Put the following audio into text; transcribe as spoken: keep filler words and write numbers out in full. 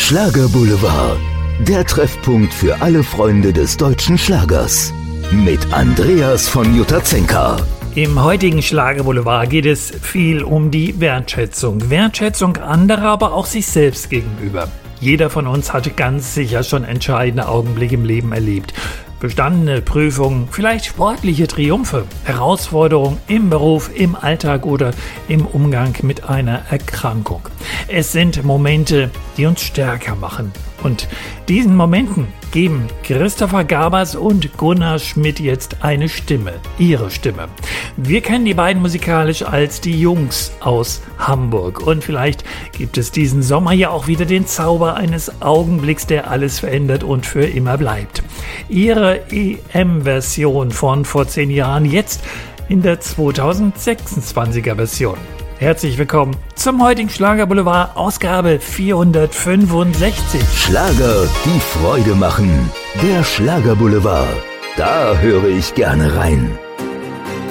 Schlagerboulevard, der Treffpunkt für alle Freunde des deutschen Schlagers. Mit Andreas von Jutazenka. Im heutigen Schlagerboulevard geht es viel um die Wertschätzung. Wertschätzung anderer, aber auch sich selbst gegenüber. Jeder von uns hat ganz sicher schon entscheidende Augenblicke im Leben erlebt. Bestandene Prüfungen, vielleicht sportliche Triumphe, Herausforderungen im Beruf, im Alltag oder im Umgang mit einer Erkrankung. Es sind Momente, die uns stärker machen. Und diesen Momenten geben Christopher Gabers und Gunnar Schmidt jetzt eine Stimme, ihre Stimme. Wir kennen die beiden musikalisch als die Jungs aus Hamburg. Und vielleicht gibt es diesen Sommer ja auch wieder den Zauber eines Augenblicks, der alles verändert und für immer bleibt. Ihre E M-Version von vor zehn Jahren, jetzt in der zweitausendsechsundzwanziger Version. Herzlich willkommen zum heutigen Schlagerboulevard, Ausgabe vierhundertfünfundsechzig. Schlager, die Freude machen. Der Schlagerboulevard. Da höre ich gerne rein.